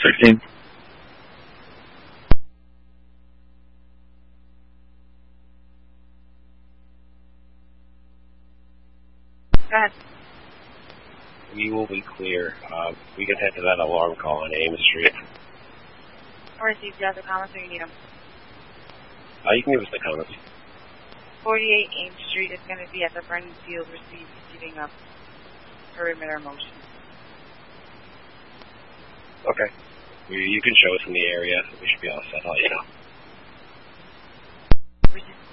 16. Go ahead. We will be clear. We can head to that alarm call on Amos Street. Or do you have the comments or you need them? You can give us the comments. 48 Ames Street is going to be at the Brennan Field receiving a perimeter motion. Okay. You can show us in the area. We should be all set. I'll let you know.